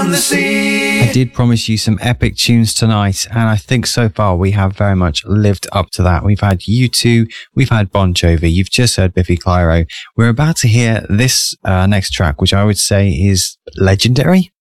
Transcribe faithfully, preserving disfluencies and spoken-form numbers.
from the sea. I did promise you some epic tunes tonight, and I think so far we have very much lived up to that. We've had U two, we've had Bon Jovi, you've just heard Biffy Clyro. We're about to hear this uh, next track, which I would say is legendary.